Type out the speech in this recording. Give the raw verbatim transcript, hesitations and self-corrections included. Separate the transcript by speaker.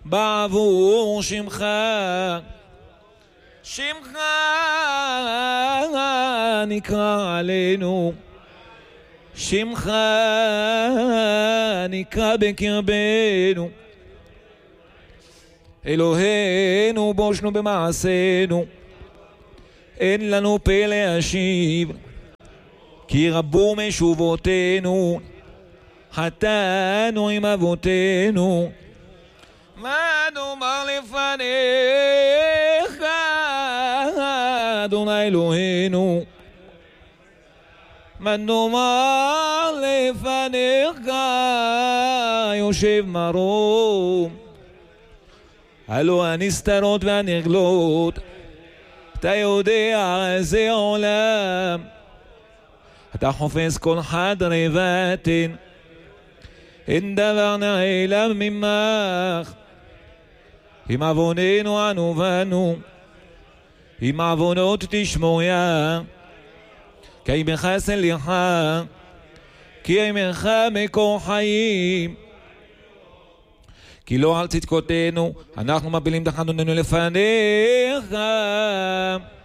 Speaker 1: בעבור שמך, שמך נקרא עלינו, שמך נקרא בקרבנו. אלוהינו בושנו במעשינו, אין לנו פה להשיב, כי רבו משובותינו, חטאנו עם אבותינו. מה נאמר לפניך, אדוני אלוהינו? מה נאמר לפניך, יושב מרום? הלא הנסתרות והנגלות, אתה יודע זה עולם, אתה חופש כל חדרי בטן, אין דבר נעלם ממך. עם עווננו אנו בנו, עם עוונות תשמוריה, כי עמך סליחה, כי עמך מקור חיים. כי לא על צדקותינו אנחנו מפילים תחתוננו לפניך.